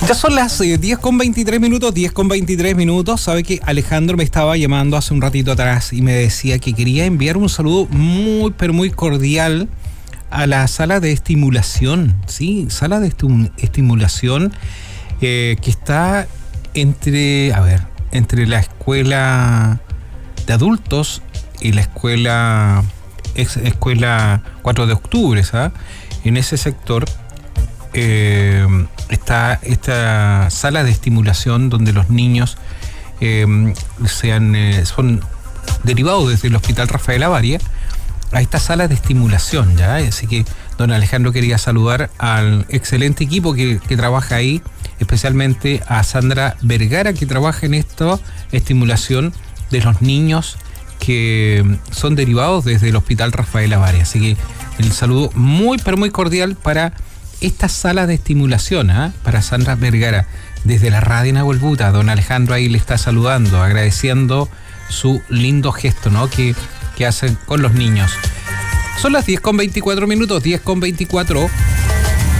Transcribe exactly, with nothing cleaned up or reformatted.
Ya son las eh, diez con veintitrés minutos, diez con veintitrés minutos. Sabe que Alejandro me estaba llamando hace un ratito atrás y me decía que quería enviar un saludo muy, pero muy cordial a la sala de estimulación, ¿sí? Sala de estim- estimulación eh, que está entre, a ver, entre la escuela de adultos y la escuela, ex, escuela cuatro de octubre, ¿sabes? En ese sector eh, está esta sala de estimulación donde los niños eh, sean, eh, son derivados desde el Hospital Rafael Avaria a esta sala de estimulación, ¿ya? Así que don Alejandro quería saludar al excelente equipo que, que trabaja ahí, especialmente a Sandra Vergara, que trabaja en esta estimulación de los niños que son derivados desde el Hospital Rafael Avaria. Así que el saludo muy, pero muy cordial para esta sala de estimulación, ¿eh? Para Sandra Vergara, desde la radio Nahuel Buta. Don Alejandro ahí le está saludando, agradeciendo su lindo gesto, ¿no? Que, que hacen con los niños. Son las diez con veinticuatro minutos, diez con veinticuatro.